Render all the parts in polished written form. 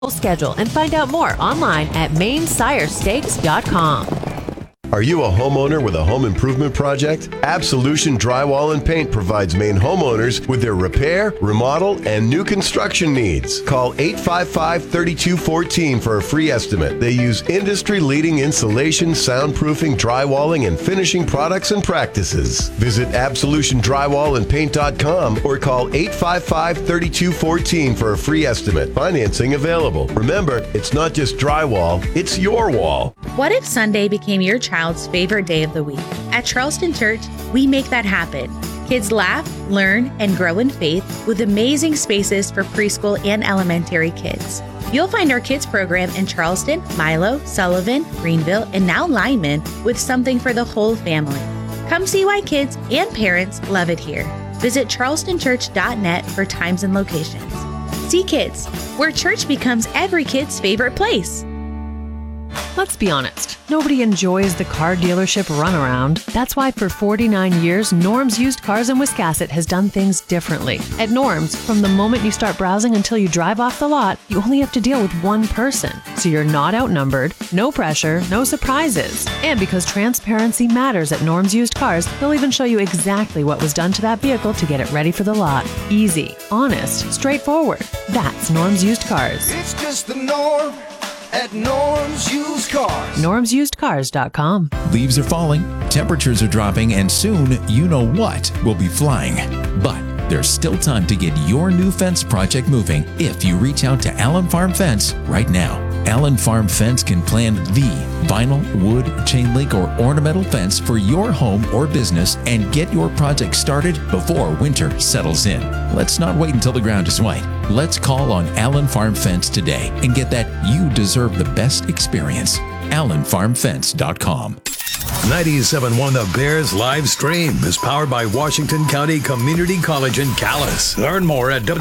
schedule and find out more online at mainsiresteaks.com. Are you a homeowner with a home improvement project? Absolution Drywall and Paint provides Maine homeowners with their repair, remodel, and new construction needs. Call 855-3214 for a free estimate. They use industry-leading insulation, soundproofing, drywalling, and finishing products and practices. Visit absolutiondrywallandpaint.com or call 855-3214 for a free estimate. Financing available. Remember, it's not just drywall, it's your wall. What if Sunday became your child's favorite day of the week? At Charleston Church, we make that happen. Kids laugh, learn, and grow in faith with amazing spaces for preschool and elementary kids. You'll find our kids program in Charleston, Milo, Sullivan, Greenville, and now Lyman with something for the whole family. Come see why kids and parents love it here. Visit charlestonchurch.net for times and locations. See Kids, where church becomes every kid's favorite place. Let's be honest, nobody enjoys the car dealership runaround. That's why for 49 years, Norm's Used Cars in Wiscasset has done things differently. At Norm's, from the moment you start browsing until you drive off the lot, you only have to deal with one person. So you're not outnumbered, no pressure, no surprises. And because transparency matters at Norm's Used Cars, they'll even show you exactly what was done to that vehicle to get it ready for the lot. Easy, honest, straightforward. That's Norm's Used Cars. It's just the norm at Norm's Used Cars. NormsUsedCars.com. Leaves are falling, temperatures are dropping, and soon you know what will be flying. But there's still time to get your new fence project moving if you reach out to Allen Farm Fence right now. Allen Farm Fence can plan the vinyl, wood, chain link, or ornamental fence for your home or business and get your project started before winter settles in. Let's not wait until the ground is white. Let's call on Allen Farm Fence today and get that you deserve the best experience. AllenFarmFence.com. 97.1 The Bears live stream is powered by Washington County Community College in Calais. Learn more at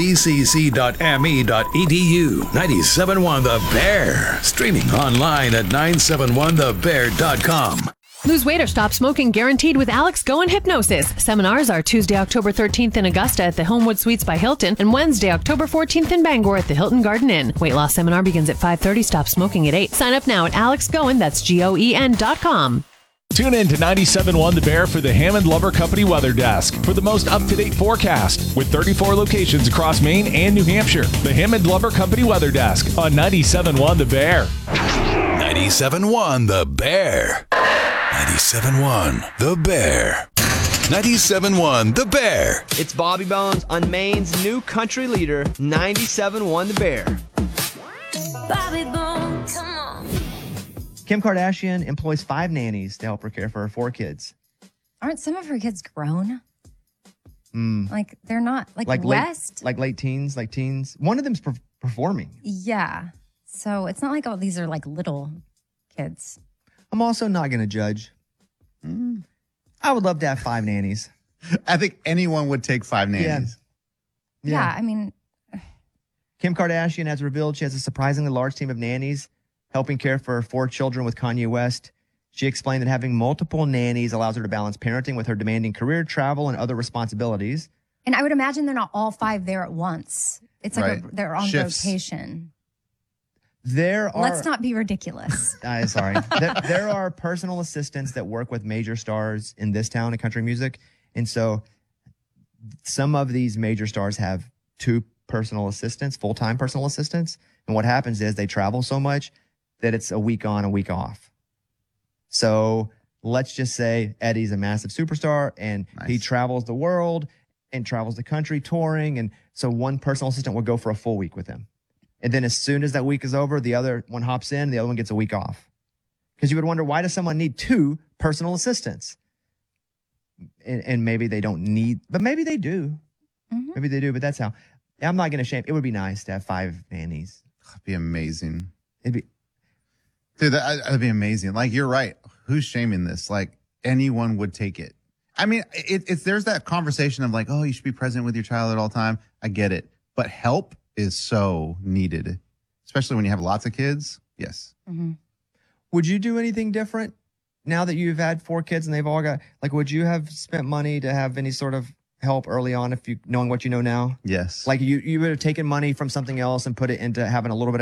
wccc.me.edu. 97.1 The Bear. Streaming online at 971thebear.com. Lose weight or stop smoking guaranteed with Alex Go and Hypnosis. Seminars are Tuesday, October 13th in Augusta at the Homewood Suites by Hilton and Wednesday, October 14th in Bangor at the Hilton Garden Inn. Weight loss seminar begins at 5:30. Stop smoking at 8. Sign up now at AlexGoen, that's GOEN.com. Tune in to 97.1 The Bear for the Hammond Lumber Company Weather Desk for the most up-to-date forecast with 34 locations across Maine and New Hampshire. The Hammond Lumber Company Weather Desk on 97.1 The Bear. 97.1 The Bear. 97.1 The Bear. 97.1 The Bear. It's Bobby Bones on Maine's new country leader, 97.1 The Bear. Bobby Bones, come on. Kim Kardashian employs 5 nannies to help her care for her 4 kids. Aren't some of her kids grown? Mm. Like, they're not, like West? Late teens, like teens. One of them's performing. Yeah. So it's not like, oh, these are like little kids. I'm also not going to judge. I would love to have 5 nannies. I think anyone would take 5 nannies. Yeah, I mean. Kim Kardashian has revealed she has a surprisingly large team of nannies helping care for her 4 children with Kanye West. She explained that having multiple nannies allows her to balance parenting with her demanding career, travel, and other responsibilities. And I would imagine they're not all 5 there at once. It's like they're on shifts. rotation. Let's not be ridiculous. Sorry. There are personal assistants that work with major stars in this town in country music. And so some of these major stars have 2 personal assistants, full-time personal assistants. And what happens is they travel so much that it's a week on, a week off. So let's just say Eddie's a massive superstar and he travels the world and travels the country touring. And so one personal assistant will go for a full week with him. And then as soon as that week is over, the other one hops in, the other one gets a week off. Because you would wonder, why does someone need 2 personal assistants? And maybe they don't need, but maybe they do. Mm-hmm. Maybe they do, but that's how. I'm not going to shame. It would be nice to have 5 nannies. That'd be amazing. Dude, that'd be amazing. Like, you're right. Who's shaming this? Like, anyone would take it. I mean, there's that conversation of like, oh, you should be present with your child at all time. I get it. But help is so needed, especially when you have lots of kids. Yes. Mm-hmm. Would you do anything different now that you've had 4 kids and they've all got, like, would you have spent money to have any sort of help early on if you knowing what you know now? Yes. Like you would have taken money from something else and put it into having a little bit